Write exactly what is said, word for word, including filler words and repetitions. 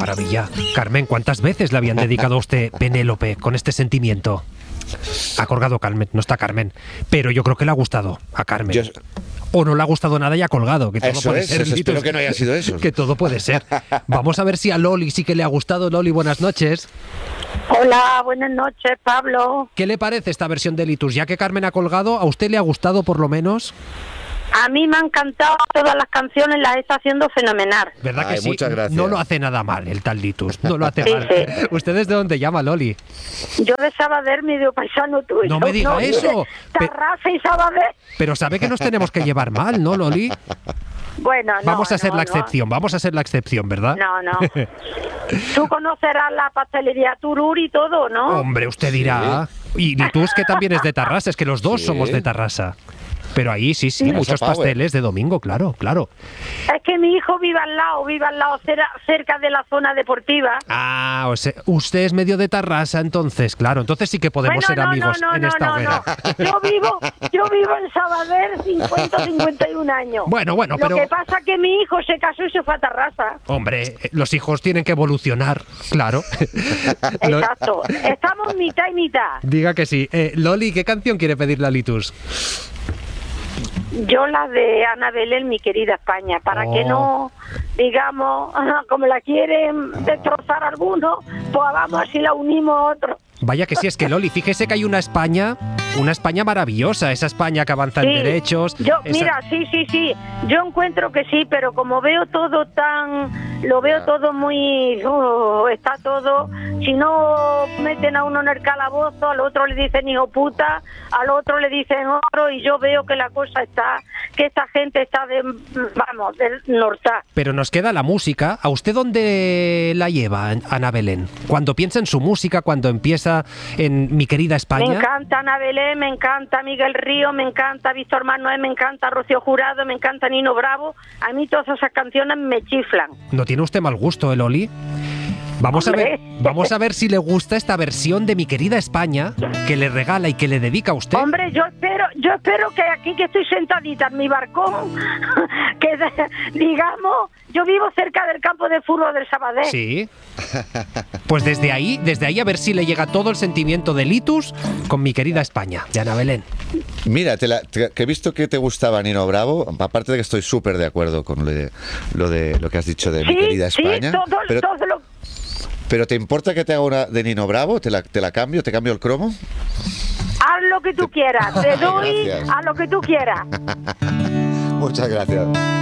maravilla. Carmen, ¿cuántas veces le habían dedicado a usted Penélope con este sentimiento? Ha colgado Carmen, no está Carmen, pero yo creo que le ha gustado a Carmen. Yo... O no le ha gustado nada y ha colgado. Que todo eso puede es, ser, eso, espero que no haya sido eso. Que todo puede ser. Vamos a ver si a Loli sí que le ha gustado. Loli, buenas noches. Hola, buenas noches, Pablo. ¿Qué le parece esta versión de Litus? Ya que Carmen ha colgado, ¿a usted le ha gustado por lo menos? A mí me han encantado todas las canciones, las está haciendo fenomenal. ¿Verdad que Ay, sí? muchas gracias. No lo hace nada mal el tal Litus, no lo hace Sí, mal. sí. ¿Ustedes de dónde llama, Loli? Yo de Sabader, medio paisano tuyo. No me diga eso. Pe- Tarrasa y Sabader. Pero sabe que nos tenemos que llevar mal, ¿no, Loli? Bueno, no, Vamos a ser no, la no. excepción, vamos a ser la excepción, ¿verdad? No, no. Tú conocerás la pastelería Turur y todo, ¿no? Hombre, usted dirá. Y Litus, que también es de Tarrasa, es que los dos Sí. somos de Tarrasa. Pero ahí sí, sí, Tarrasa muchos Power. pasteles de domingo, claro, claro. Es que mi hijo vive al lado, vive al lado, cera- cerca de la zona deportiva. Ah, o sea, usted es medio de Tarrasa, entonces, claro. Entonces sí que podemos Bueno, ser no, amigos no, no, en no, esta no, hoguera. no. Yo vivo, yo vivo en Sabader, cincuenta, cincuenta y un años. Bueno, bueno, Lo pero... que pasa es que mi hijo se casó y se fue a Tarrasa. Hombre, eh, los hijos tienen que evolucionar, claro. Lo- Exacto. Estamos mitad y mitad. Diga que sí. Eh, Loli, ¿qué canción quiere pedirle a Litus? Yo la de Ana Belén, mi querida España, para Oh. que no, digamos, como la quieren destrozar algunos, pues vamos si la unimos a otros. Vaya que sí, es que Loli, fíjese que hay una España, una España maravillosa, esa España que avanza en Sí, derechos. Yo, esa- mira, sí, sí, sí, yo encuentro que sí, pero como veo todo tan, lo veo todo muy, uh, está todo, si no meten a uno en el calabozo, al otro le dicen hijo puta, al otro le dicen otro, y yo veo que la cosa está, que esta gente está de, vamos, del norte. Pero nos queda la música. ¿A usted dónde la lleva, Ana Belén? Cuando piensa en su música, cuando empieza en Mi querida Me España. encanta Ana Belén, me encanta Miguel Río, me encanta Víctor Manuel, me encanta Rocío Jurado, me encanta Nino Bravo. A mí todas esas canciones me chiflan. ¿No tiene usted mal gusto, eh, Loli? Vamos a ver, Hombre. vamos a ver si le gusta esta versión de Mi querida España que le regala y que le dedica a usted. Hombre, yo espero, yo espero que aquí que estoy sentadita en mi barcón, que de- digamos, yo vivo cerca del campo de fútbol del Sabadell. Sí. Pues desde ahí, desde ahí a ver si le llega todo el sentimiento de Litus con Mi querida España, de Ana Belén. Mira, te la- te- que he visto que te gustaba Nino Bravo, aparte de que estoy súper de acuerdo con lo de, lo de lo que has dicho de Mi querida sí, España. todo, pero, todo lo... pero ¿te importa que te haga una de Nino Bravo? ¿Te la, te la cambio? ¿Te cambio el cromo? Haz lo que tú quieras, te doy Gracias. a lo que tú quieras. Muchas gracias.